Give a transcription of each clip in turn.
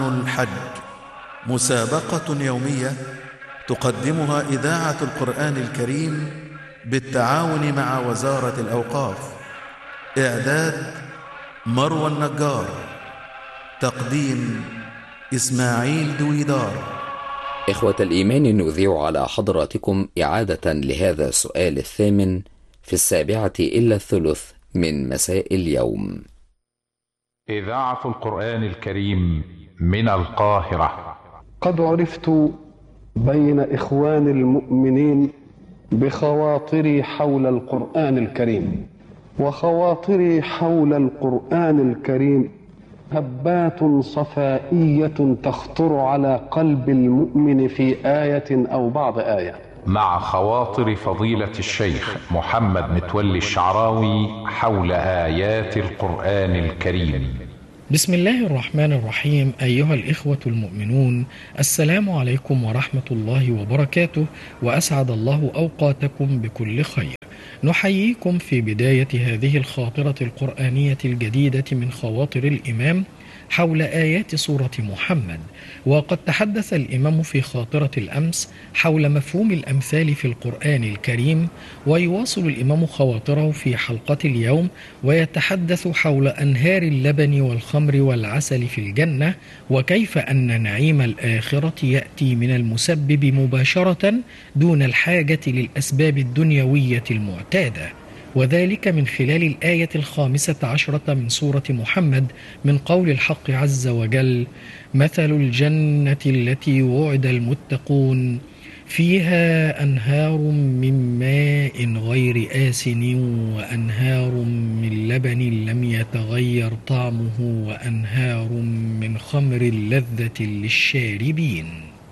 الحج، مسابقة يومية تقدمها إذاعة القرآن الكريم بالتعاون مع وزارة الأوقاف. إعداد مروى النجار، تقديم إسماعيل دويدار. إخوة الإيمان، نذيع على حضراتكم إعادة لهذا السؤال الثامن في 7:03 من مساء اليوم. إذاعة القرآن الكريم من القاهرة. قد عرفت بين إخوان المؤمنين بخواطري حول القرآن الكريم، وخواطري حول القرآن الكريم هبات صفائية تخطر على قلب المؤمن في آية أو بعض آية. مع خواطر فضيلة الشيخ محمد متولي الشعراوي حول آيات القرآن الكريم. بسم الله الرحمن الرحيم. أيها الإخوة المؤمنون، السلام عليكم ورحمة الله وبركاته، وأسعد الله أوقاتكم بكل خير. نحييكم في بداية هذه الخاطرة القرآنية الجديدة من خواطر الإمام حول آيات سورة محمد. وقد تحدث الإمام في خاطرة الأمس حول مفهوم الأمثال في القرآن الكريم، ويواصل الإمام خواطره في حلقة اليوم ويتحدث حول أنهار اللبن والخمر والعسل في الجنة، وكيف أن نعيم الآخرة يأتي من المسبب مباشرة دون الحاجة للأسباب الدنيوية المعتادة، وذلك من خلال الآية 15 من سورة محمد من قول الحق عز وجل: مثل الجنة التي وعد المتقون فيها أنهار من ماء غير آسن وأنهار من لبن لم يتغير طعمه وأنهار من خمر لذة للشاربين.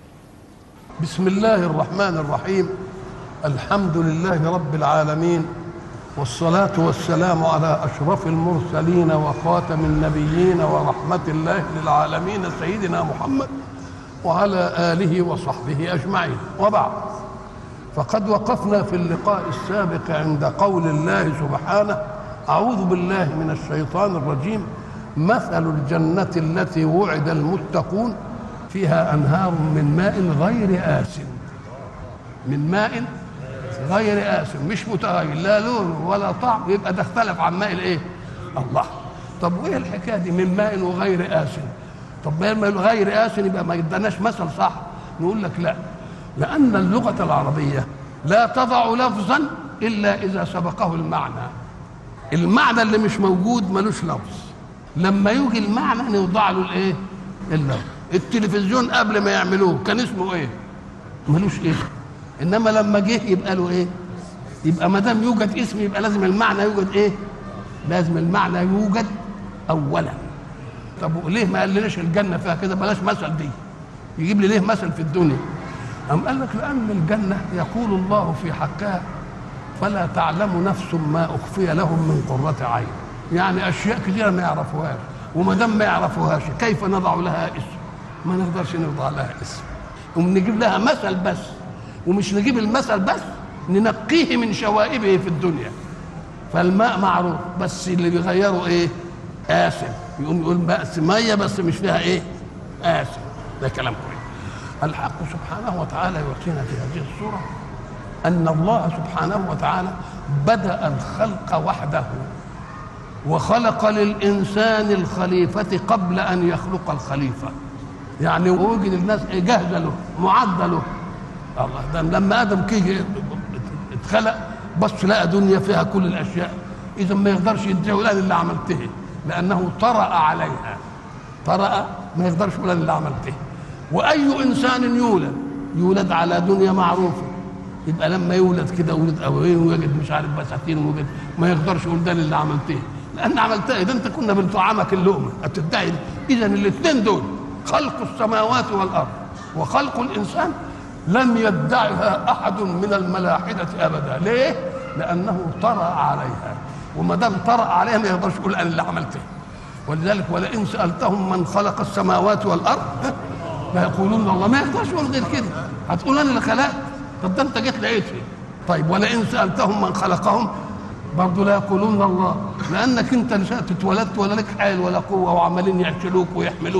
بسم الله الرحمن الرحيم. الحمد لله رب العالمين، والصلاة والسلام على أشرف المرسلين وخاتم النبيين ورحمة الله للعالمين سيدنا محمد وعلى آله وصحبه أجمعين، وبعد. فقد وقفنا في اللقاء السابق عند قول الله سبحانه: أعوذ بالله من الشيطان الرجيم، مثل الجنة التي وعد المتقون فيها أنهار من ماء غير آسن. من ماء غير آسن، مش متغير لا لون ولا طعم، يبقى ده اختلف عن ماء الايه؟ الله. طب وايه الحكايه دي من ماء وغير آسن؟ طب ما غير آسن يبقى ما اداناش مثل صح. نقول لك لا، لأن اللغة العربية لا تضع لفظا إلا إذا سبقه المعنى. المعنى اللي مش موجود ملوش لفظ، لما يجي المعنى نوضع له الايه؟ اللفظ. التلفزيون قبل ما يعملوه كان اسمه ايه؟ ملوش اسم، انما لما جه يبقى له ايه؟ يبقى ما دام يوجد اسم يبقى لازم المعنى يوجد ايه؟ لازم المعنى يوجد اولا. طب ليه ما قالناش الجنه فيها كده؟ بلاش مثل دي، يجيب لي ليه مثل في الدنيا؟ قام قال لك لان الجنه يقول الله في حقها: فلا تعلم نفس ما اخفي لهم من قرة عين. يعني اشياء كثيره ما يعرفوهاش، وما دام ما يعرفوهاش كيف نضع لها اسم؟ ما نقدرش نضع لها اسم، ونجيب لها مثل بس، ومش نجيب المثل بس، ننقيه من شوائبه في الدنيا. فالماء معروف، بس اللي بيغيره ايه؟ آسن. يقوم يقول بأس مية بس مش فيها ايه؟ آسن. ده كلام كويس. الحق سبحانه وتعالى يعطينا في هذه السورة أن الله سبحانه وتعالى بدأ الخلق وحده، وخلق للإنسان الخليفة قبل أن يخلق الخليفة. يعني وجد الناس جاهزة له، معدة له. الله، ده لما ادم كي اتخلق بس لقى دنيا فيها كل الاشياء، اذا ما يقدرش يدعي انا اللي عملته، لانه طرأ عليها. طرأ ما يقدرش يقول انا اللي عملته. واي انسان يولد على دنيا معروفه، يبقى لما يولد كده ولد ابوين ويجد مش عارف بساتين ويجد، ما يقدرش يقول ده اللي عملته، لان عملته ده انت كنا بنطعمك اللقمه هتدعي. اذا الاثنين دول، خلق السماوات والارض وخلق الانسان، لم يدعها احد من الملاحده ابدا. ليه؟ لانه طرأ عليها، وما دام طرأ عليها ما يقدرش يقول انا اللي عملته. ولذلك ولئن سالتهم من خلق السماوات والارض لا يقولون الله. ما يقدرش يقول غير كده، هتقول انا اللي خلقت. طب ده انت جيت لقيت فيه. طيب ولئن سالتهم من خلقهم برضه لا يقولون الله، لانك انت اتولدت ولا لك حال ولا قوه، وعمالين يعشلوك ويحملوك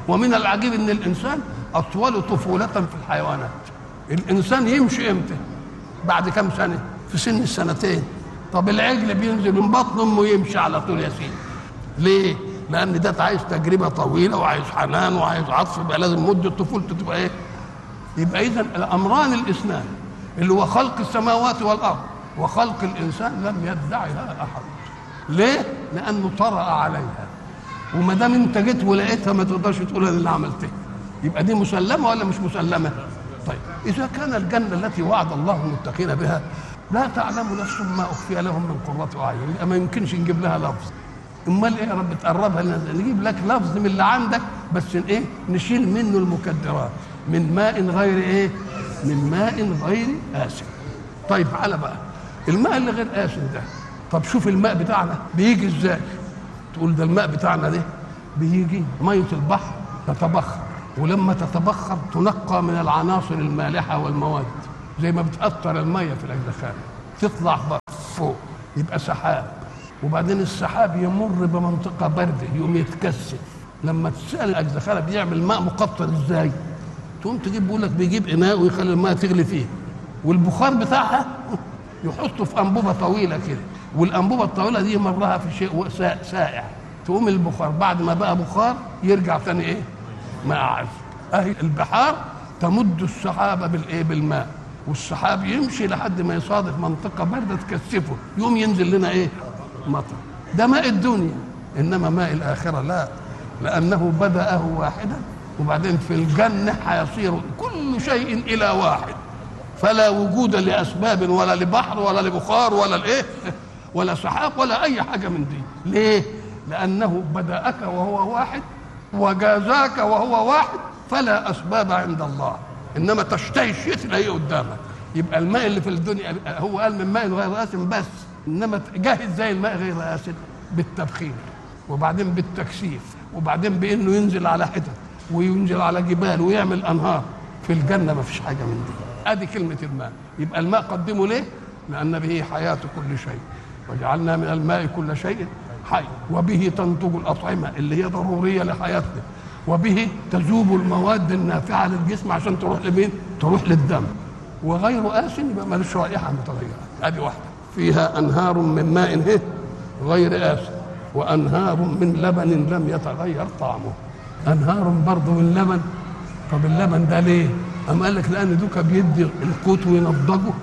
ومن العجيب ان الانسان اطول طفولة في الحيوانات. الانسان يمشي امتى؟ بعد كم سنة؟ في سن السنتين. طب العجل بينزل من بطن امه يمشي على طول يا سيدي. ليه؟ لان ده عايز تجربة طويلة وعايز حنان وعايز عطف، يبقى لازم مدة طفولته تبقى ايه؟ يبقى اذا الامران الاثنان اللي هو خلق السماوات والارض وخلق الانسان لم يدعها احد. ليه؟ لانه طرأ عليها، وما دام انت جيت ولقيتها ما تقدرش تقول انا اللي عملتها. يبقى دي مسلمه ولا مش مسلمه؟ طيب اذا كان الجنه التي وعد الله المتقين بها لا تعلم نفس ما اخفي لهم من قرة اعين، يبقى ما يمكنش نجيب لها لفظ. امال ايه يا رب تقربها لنا؟ نجيب لك لفظ من اللي عندك بس ايه؟ نشيل منه المكدرات. من ماء غير ايه؟ من ماء غير آسن. طيب على بقى الماء اللي غير آسن ده، طب شوف الماء بتاعنا بيجي ازاي؟ تقول ده الماء بتاعنا ده بيجي ميه البحر تتبخر، ولما تتبخر تنقى من العناصر المالحه والمواد زي ما بتأثر الميه في الاجزخانه، تطلع فوق يبقى سحاب، وبعدين السحاب يمر بمنطقه بارده يقوم يتكثف. لما تسال الاجزخانه بيعمل ماء مقطر ازاي؟ تقوم تجيب، بيقول لك بيجيب اناء ويخلي الماء تغلي فيه، والبخار بتاعها يحطه في انبوبه طويله كده، والانبوبه الطويله دي مرها في شيء سائع، تقوم البخار بعد ما بقى بخار يرجع ثاني ايه؟ ماء عذب. اهي البحار تمد السحاب بالايه؟ بالماء، والسحاب يمشي لحد ما يصادف منطقه بارده تكثفه، يقوم ينزل لنا ايه؟ مطر. ده ماء الدنيا. انما ماء الاخره لا، لانه بدأه واحدا، وبعدين في الجنه هيصير كل شيء الى واحد، فلا وجود لاسباب ولا لبحر ولا لبخار ولا الايه ولا سحاب ولا اي حاجه من دي. ليه؟ لانه بدأك وهو واحد وجازاك وهو واحد، فلا اسباب عند الله، انما تشتهي الشيء تلاقيه قدامك. يبقى الماء اللي في الدنيا هو قال من ماء غير آسن بس، انما جاهز زي الماء غير آسن بالتبخير، وبعدين بالتكثيف، وبعدين بانه ينزل على حتت وينزل على جبال ويعمل انهار. في الجنه ما فيش حاجه من دي. ادي كلمه الماء. يبقى الماء قدمه ليه؟ لان به حياه كل شيء، وجعلنا من الماء كل شيء حي، وبه تنتج الاطعمه اللي هي ضروريه لحياتنا، وبه تذوب المواد النافعه للجسم عشان تروح لمين؟ تروح للدم. وغير آسن يبقى مالوش رائحه متغيره. ادي واحده. فيها انهار من ماء غير آسن وانهار من لبن لم يتغير طعمه. انهار برضه من لبن. طب اللبن ده ليه؟ أم قال لك لان دوكا بيدي القوت وينضجه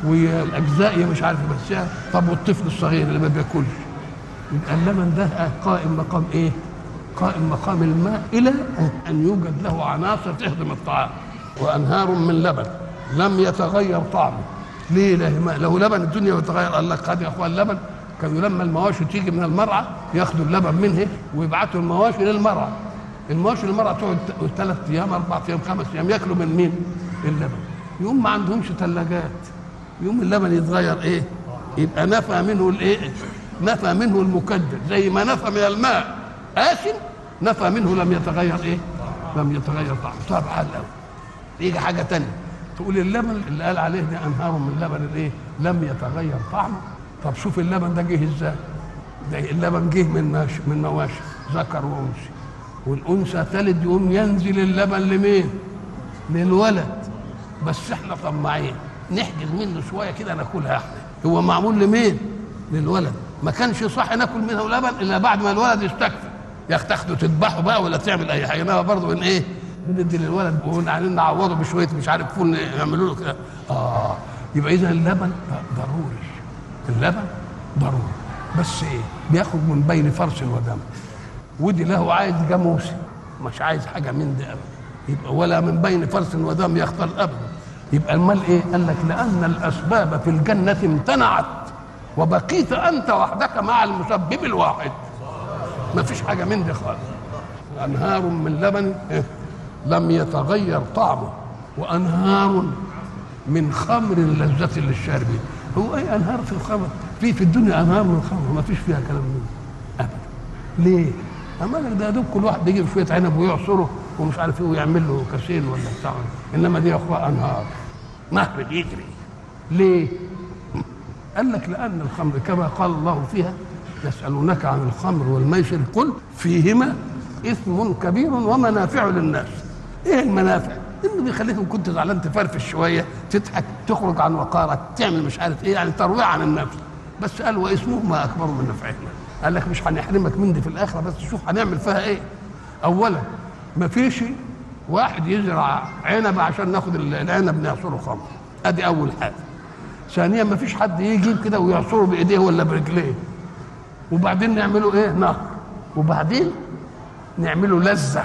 والاجزاء مش عارف يمشيها. طب والطفل الصغير اللي ما بياكلش، يبقى اللبن ده قائم مقام ايه؟ قائم مقام الماء الى ان يوجد له عناصر تهضم الطعام. وانهار من لبن لم يتغير طعمه. ليه؟ لو لبن الدنيا يتغير. قال لك خد يا اخوان اللبن، كانوا لما المواشي تيجي من المرعى ياخدوا اللبن منه ويبعتوا المواشي للمرعى. المواشي للمرعى تقعد 3 ايام 4 ايام 5 ايام ياكلوا من مين؟ اللبن. يوم ما عندهمش ثلاجات، يوم اللبن يتغير ايه؟ يبقى نفى منه الايه؟ نفى منه المكدر، زي ما نفى من الماء آسن نفى منه لم يتغير ايه؟ لم يتغير طعمه. طب حل قوي. يجي حاجه ثانيه تقول اللبن اللي قال عليه ده انهار من لبن الايه؟ لم يتغير طعمه. طب شوف اللبن ده جه ازاي؟ ده اللبن جه من مواشي ذكر وانثى، والانثى تلد يقوم ينزل اللبن لمين؟ للولد. بس احنا طماعين نحجز منه شويه كده ناكلها احنا. هو معمول لمين؟ للولد. ما كانش صح ناكل منه لبن الا بعد ما الولد يستكفي. يا اخي تاخده تذبحه بقى ولا تعمل اي حاجه، انما برضه من ايه؟ بندي للولد وبعدين نعوضه بشويه مش عارف فول يعملوا له كده. يبقى اذا اللبن ضروري. اللبن ضروري، بس ايه؟ بياخد من بين فرس ودم. ودي له عايز جاموسي، مش عايز حاجه من دي ابدا. يبقى ولا من بين فرس ودم يختل ابدا. يبقى المال ايه؟ قال لك لان الاسباب في الجنه امتنعت وبقيت انت وحدك مع المسبب الواحد. ما فيش حاجه من دي خالص. انهار من لبن لم يتغير طعمه وانهار من خمر لذة للشاربين. هو اي انهار في الخمر؟ في الدنيا انهار من الخمر ما فيش فيها كلام منه ابدا. ليه؟ اما لك ده دوب كل واحد بيجيب شويه عنب ويعصره ومش عارف ايه ويعمل له كاسين ولا بتاع. انما دي يا اخويا انهار نهر يجري. ليه؟ قال لك لان الخمر كما قال الله فيها يسالونك عن الخمر والميسر قل فيهما اثم كبير ومنافع للناس. ايه المنافع؟ انه بيخليك ان كنت زعلان تفرفش شويه، تضحك، تخرج عن وقارك، تعمل مش عارف ايه، يعني ترويع عن النفس. بس قال واسمهما اكبر من نفعهما. قال لك مش هنحرمك من دي في الاخره، بس شوف هنعمل فيها ايه. اولا ما فيش واحد يزرع عنب عشان ناخد العنب نعصره خمر، ادي اول حاجه. ثانيا ما فيش حد يجيب كده ويعصره بايديه ولا برجليه. وبعدين نعمله ايه؟ نهر. وبعدين نعمله لذه.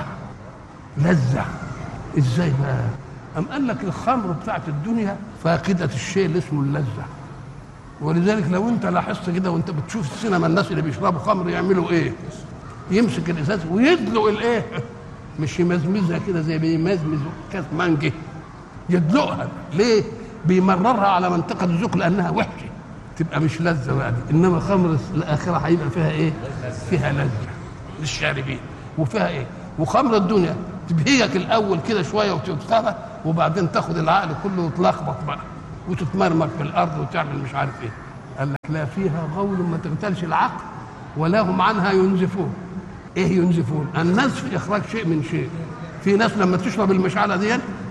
ازاي بقى؟ أم قال لك الخمر بتاعت الدنيا فاقدة الشيء اللي اسمه اللذة. ولذلك لو انت لاحظت كده وانت بتشوف السينما الناس اللي بيشربوا خمر يعملوا ايه؟ يمسك الازاز ويدلق الايه؟ مش يمزمزها كده زي بيمزمز كاس مانجي، يدلقها. ليه؟ بيمررها على منطقة الذوق لأنها وحشة، تبقى مش لذة بقى دي. إنما خمر الآخرة هيبقى فيها إيه؟ فيها لذة للشاربين. وفيها إيه؟ وخمر الدنيا تبهيك الاول كده شويه وتتخبى، وبعدين تاخد العقل كله وتلخبط بقى وتتمرمك في الارض وتعمل مش عارف ايه. قال لك لا فيها غول ما تغتالش العقل ولا هم عنها ينزفون. ايه ينزفون؟ النزف اخراج شيء من شيء. في ناس لما تشرب المشعله دي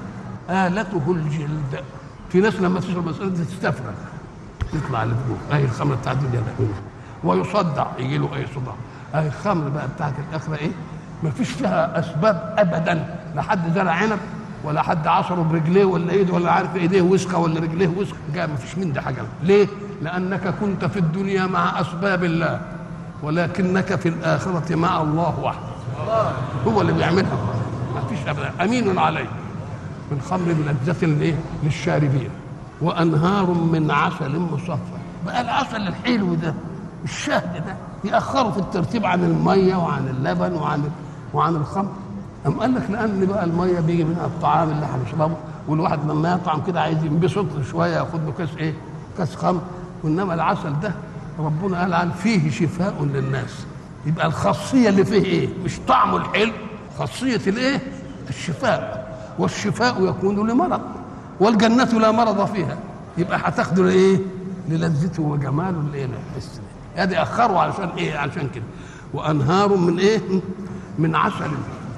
آلته الجلد. في ناس لما تشرب المشعله دي تستفرغ يطلع اللي فوق. اهي الخمر بتاعت الدنيا ده ويصدع يجي له اي صداع. اهي الخمر بقى بتاعت الاخره ايه؟ ما فيش فيها اسباب ابدا، لا حد زرع عنب ولا حد عصره برجليه ولا ايده ولا عارف ايديه وسخه ولا رجليه وسخه، جاء ما فيش من ده حاجه. ليه؟ لانك كنت في الدنيا مع اسباب الله، ولكنك في الاخره مع الله وحده. هو اللي بيعملها، ما فيش ابدا. امين عليه من خمر لذة للشاربين وانهار من عسل مصفى. بقى العسل الحلو ده الشهد ده يأخروا في الترتيب عن الميه وعن اللبن وعن الخمر. أم قال لك لأن بقى الميه بيجي منها الطعام اللي هنشربه، والواحد لما يطعم كده عايز ينبسط شويه ياخد له كاس ايه؟ كاس خمر. وانما العسل ده ربنا قال عن فيه شفاء للناس. يبقى الخاصيه اللي فيه ايه؟ مش طعمه الحلو، خاصيه الايه؟ الشفاء. والشفاء يكون لمرض، والجنه لا مرض فيها. يبقى هتاخده لايه؟ للذته وجماله الايه؟ للحس. ادي اخروا علشان ايه؟ علشان كده. وانهار من ايه؟ من عسل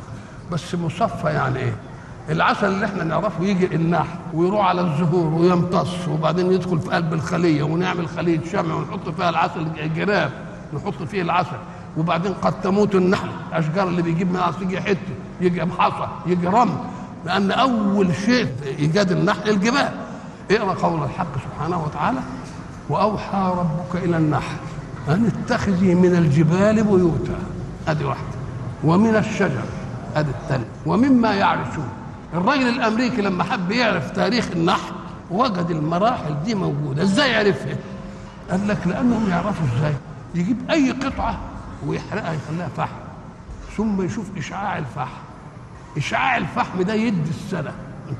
بس مصفى. يعني ايه؟ العسل اللي احنا نعرفه يجي النحل ويروح على الزهور ويمتص، وبعدين يدخل في قلب الخليه ونعمل خليه شمع ونحط فيها العسل جراب نحط فيه العسل، وبعدين قد تموت النحل. الاشجار اللي بيجيب منها يجي حته، يجي حصى، يجي رمل، لان اول شيء ايجاد النحل الجبال. اقرا قول الحق سبحانه وتعالى: واوحى ربك الى النحل ان اتخذي من الجبال بيوتا. ادي واحده. ومن الشجر، ادي الثانيه. ومما يعرشون. الراجل الامريكي لما حب يعرف تاريخ النحل وجد المراحل دي موجوده. ازاي عرفها؟ قال لك لانهم يعرفوا ازاي يجيب اي قطعه ويحرقها يخليها فحم، ثم يشوف اشعاع الفحم. اشعاع الفحم ده يدي السنه،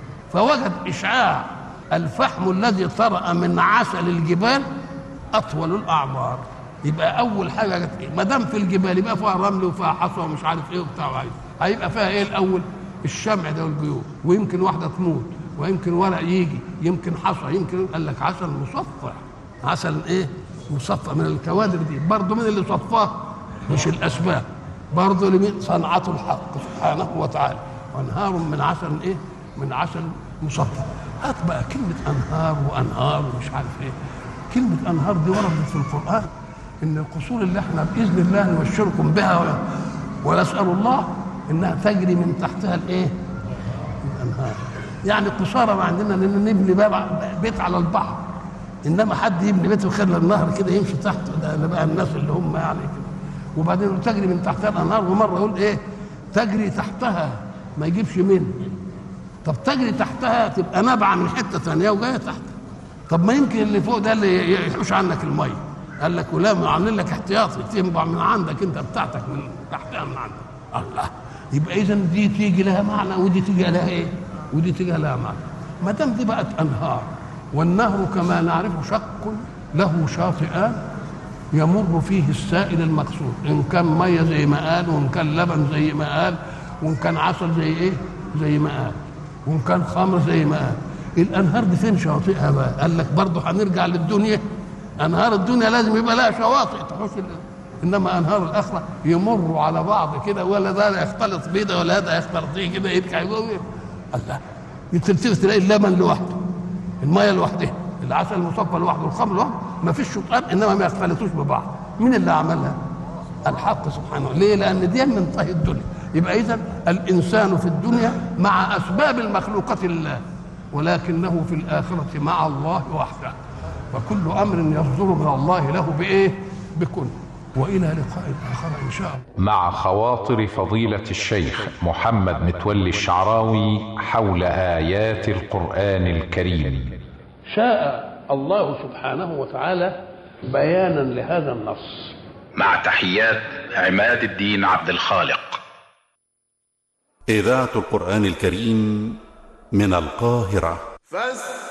فوجد اشعاع الفحم الذي طرأ من عسل الجبال اطول الاعمار. يبقى اول حاجه ما دام في الجبال يبقى فيها رمل وفيها حصى ومش عارف ايه وبتاع، هيبقى فيها ايه الاول؟ الشمع ده والجيوب. ويمكن واحده تموت، ويمكن ورق يجي، يمكن حصى، يمكن. قال لك عسل مصفى. عسل ايه؟ مصفى من الكوادر دي. برضه من اللي صفاه مش الاسباب، برضه لمن صنعته الحق سبحانه وتعالى. وانهار من عسل ايه؟ من عسل مصفى. هات بقى كلمه انهار وانهار ومش عارف ايه. كلمه انهار دي وردت في القران ان القصور اللي احنا باذن الله نبشركم بها ونسال الله انها تجري من تحتها الايه؟ الانهار. يعني قصارى ما عندنا لان نبني بيت على البحر، انما حد يبني بيت ويخلي النهر كده يمشي تحت، ده بقى الناس اللي هم يعني كده. وبعدين تجري من تحتها الانهار، ومره يقول ايه؟ تجري تحتها، ما يجيبش منه. طب تجري تحتها تبقى نابعه من حته ثانيه وجايه تحت. طب ما يمكن اللي فوق ده اللي يحوش عنك الميه. قال لك ولا عاملين لك احتياطي تنبع من عندك انت بتاعتك من تحتها من عندك. الله. يبقى اذا دي تيجي لها معنى ودي تيجي لها ايه؟ ودي تيجي لها معنى. ما دام دي بقت انهار، والنهر كما نعرف شق له شاطئان يمر فيه السائل المقصود، ان كان ميه زي ما قال، وان كان لبن زي ما قال، وان كان عسل زي ايه؟ زي ما قال، وان كان خمر زي ما قال. الانهار دي فين شواطئها بقى؟ قال لك برضه هنرجع للدنيا. انهار الدنيا لازم يبقى لها شواطئ تحوش انما انهار الاخره يمروا على بعض كده، ولا ده يختلط بيه ده ولا ده يختلط بيه كده، يرجع يقول الله، تلتفت تلاقي اللبن لوحده، الميه لوحدها، العسل المصفى لوحده، الخمر لوحده، ما فيش شطان انما ما يختلطوش ببعض. مين اللي عملها؟ الحق سبحانه. ليه؟ لان دي من طهي الدنيا. يبقى اذا الانسان في الدنيا مع اسباب المخلوقه لله، ولكنه في الاخره مع الله وحده، وكل امر يصدر من الله له بايه؟ بكل. والى لقاء اخر ان شاء الله مع خواطر فضيلة الشيخ محمد متولي الشعراوي حول آيات القرآن الكريم. شاء الله سبحانه وتعالى بيانا لهذا النص. مع تحيات عماد الدين عبد الخالق. إذاعة القرآن الكريم من القاهرة.